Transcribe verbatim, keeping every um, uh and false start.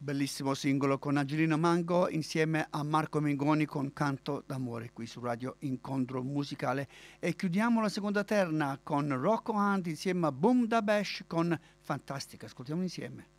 Bellissimo singolo con Angelino Mango insieme a Marco Mengoni con Canto d'amore qui su Radio Incontro Musicale. E chiudiamo la seconda terna con Rocco Hunt insieme a Boom da Bash con Fantastica. Ascoltiamo insieme.